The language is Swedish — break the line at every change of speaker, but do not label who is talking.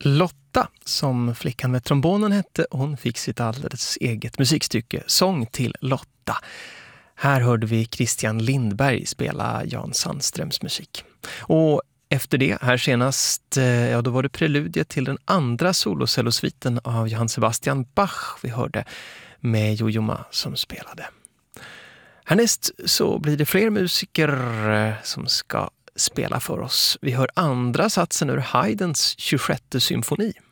Lotta, som flickan med trombonen hette, hon fick sitt alldeles eget musikstycke, Sång till Lotta. Här hörde vi Christian Lindberg spela Jan Sandströms musik. Och efter det, här senast, då var det preludiet till den andra solocellosviten av Johann Sebastian Bach vi hörde med Jojo Ma som spelade. Härnäst så blir det fler musiker som ska spela för oss. Vi hör andra satsen ur Haydns 26:e symfoni.